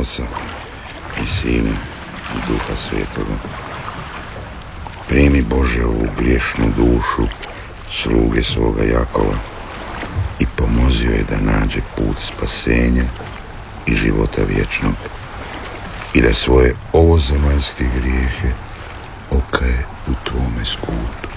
Oca i Sina i Duha Svetoga. Primi, Bože, ovu griješnu dušu sluge svoga Jakova i pomozi joj da nađe put spasenja i života vječnog i da svoje ovozemaljske grijehe okaje u Tvome skutu.